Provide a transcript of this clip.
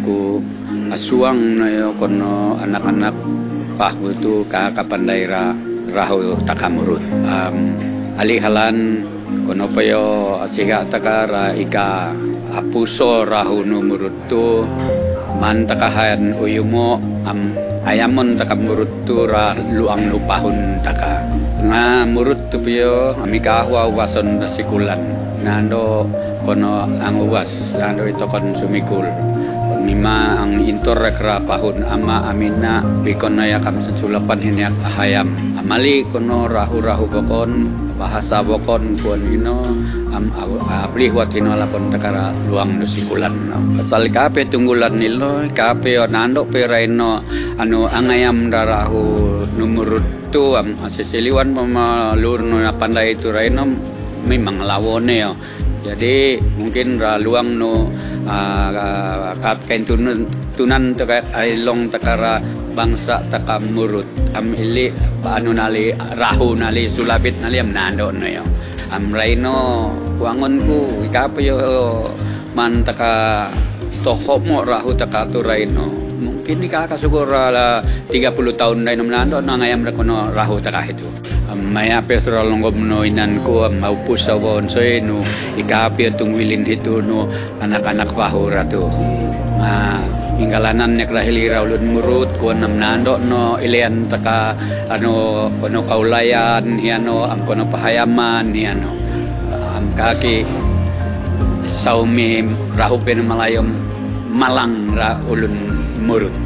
ku asuang na yo kono anak-anak pahbu tu kakapandai rahu takamurut. Alihalan kono payo asiga takara ika apuso rahu numurut tu man takahan uyumo ayamon takamurut tu ra luang nupahun taka. Nga murut tu piyo amikahwa wason dasikulan nando kono ang uwas nando ito kon sumikul mima ang intor rekra pahun ama amina bikon naya kam sensulapan hiniak ahayam amali kono rahu bokon bahasa bokon pun ino abli wat hino lapon takara luang nusikulan pasal kape tunggulan nilo kape nando peraino anu angayam darahu numurut tu sesiliwan pemalur no pandai itu raino memang lawone yo. Jadi mungkin luang no kain tunan terkait ailong takara bangsa takamurut ili anu nali rahu nali sulabit nali nando no yo. Raino wangon ku ikape yo man taka toho mo rahu takatu raino. Mungkin ikakasugur 30 tahun na nando no ngayam na kono rahu takah itu. Maya pesro longgom no inan ko maupus sa won soy no ikapi tungwilin itu no anak-anak pahura tu. Ingalanan nek rahilira ulun murut ko nando no ilian taka ano kono kaulayan hiano ang kono pahayaman hiano am kaki saumi rahu pen malayom malang ra ulun murut.